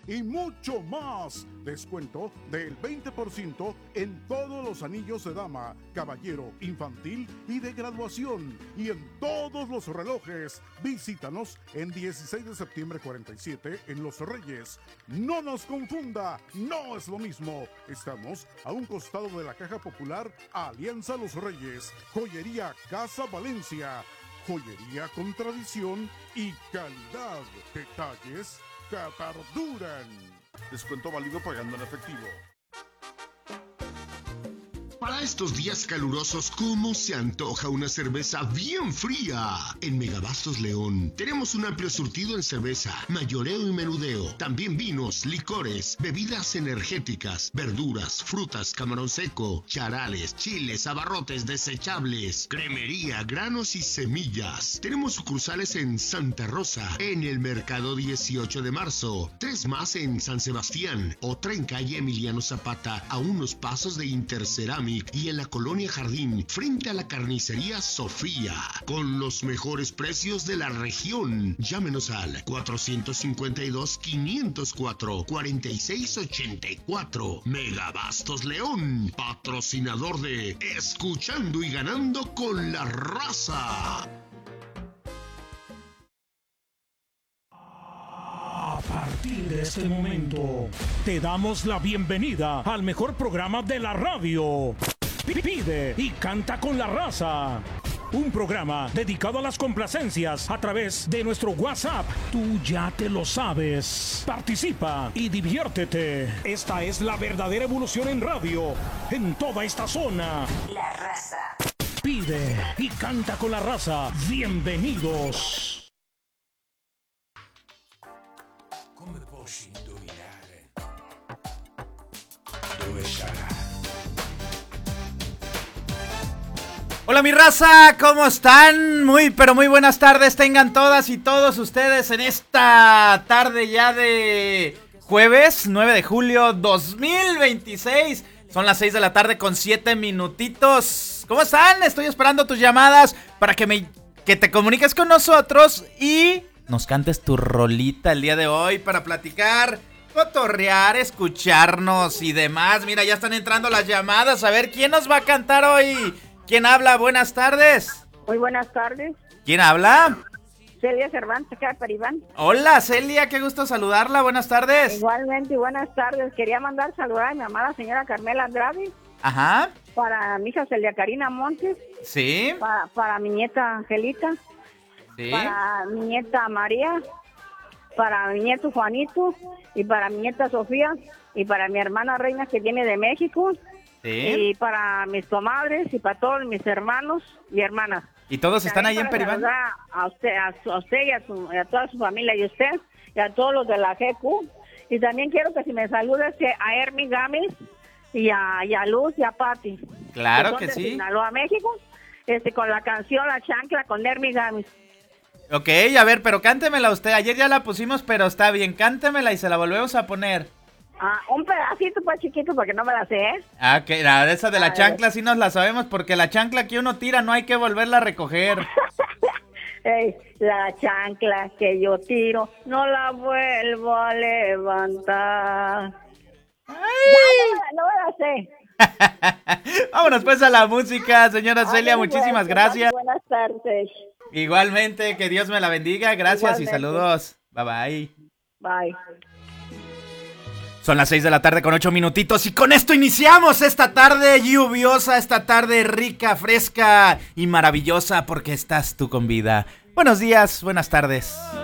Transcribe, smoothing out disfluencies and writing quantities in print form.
y mucho más. Descuento del 20% en todos los anillos de dama, caballero, infantil y de graduación, y en todos los relojes. Visítanos en 16 de septiembre 47 en Los Reyes. No nos confunda, no es lo mismo. Estamos a un costado de la Caja Popular Alianza Los Reyes. Joyería Casa Valencia. Joyería con tradición y calidad. Detalles que perduran. Descuento válido pagando en efectivo. Para estos días calurosos, ¿cómo se antoja una cerveza bien fría? En Megabastos León tenemos un amplio surtido en cerveza, mayoreo y menudeo. También vinos, licores, bebidas energéticas, verduras, frutas, camarón seco, charales, chiles, abarrotes desechables, cremería, granos y semillas. Tenemos sucursales en Santa Rosa, en el Mercado 18 de Marzo, 3 más en San Sebastián, otra en calle Emiliano Zapata, a unos pasos de Interceramic, y en la Colonia Jardín, frente a la carnicería Sofía, con los mejores precios de la región. Llámenos al 452-504-4684. Megabastos León, patrocinador de Escuchando y Ganando con la Raza. A partir de este momento, te damos la bienvenida al mejor programa de la radio. Pide y canta con la raza. Un programa dedicado a las complacencias a través de nuestro WhatsApp. Tú ya te lo sabes. Participa y diviértete. Esta es la verdadera evolución en radio, en toda esta zona. La raza. Pide y canta con la raza. Bienvenidos. Come posso indovinare dove sarà? Hola mi raza, ¿cómo están? Muy pero muy buenas tardes tengan todas y todos ustedes en esta tarde ya de jueves 9 de julio 2026. Son las 6 de la tarde con 7 minutitos. ¿Cómo están? Estoy esperando tus llamadas para que te comuniques con nosotros y nos cantes tu rolita el día de hoy para platicar, cotorrear, escucharnos y demás. Mira, ya están entrando las llamadas. A ver, ¿quién nos va a cantar hoy? ¿Quién habla? Buenas tardes. Muy buenas tardes. ¿Quién habla? Celia Cervantes, acá para Iván. Hola, Celia, qué gusto saludarla. Buenas tardes. Igualmente, buenas tardes. Quería mandar saludar a mi amada señora Carmela Andrade. Ajá. Para mi hija Celia Karina Montes. Sí. Para mi nieta Angelita. Sí. Para mi nieta María. Para mi nieto Juanito. Y para mi nieta Sofía. Y para mi hermana Reina que viene de México. Sí. Y para mis comadres y para todos mis hermanos y hermanas. ¿Y todos están ahí en Peribán? A usted y a toda su familia y usted y a todos los de la GQ. Y también quiero que si me saludes a Hermi Gámez y a Luz y a Pati. Claro que de sí. Sinaloa, México, con la canción La Chancla con Hermi Gámez. Ok, a ver, pero cántemela usted. Ayer ya la pusimos, pero está bien. Cántemela y se la volvemos a poner. Un pedacito pues chiquito porque no me la sé, ¿eh? Ah, que esa de la chancla sí nos la sabemos porque la chancla que uno tira no hay que volverla a recoger. La chancla que yo tiro no la vuelvo a levantar. No me la sé. Vámonos pues a la música, señora Celia, muchísimas gracias. Buenas tardes. Igualmente, que Dios me la bendiga, gracias y saludos. Bye bye. Bye. Son las 6 de la tarde con 8 minutitos y con esto iniciamos esta tarde lluviosa, esta tarde rica, fresca y maravillosa porque estás tú con vida. Buenos días, buenas tardes.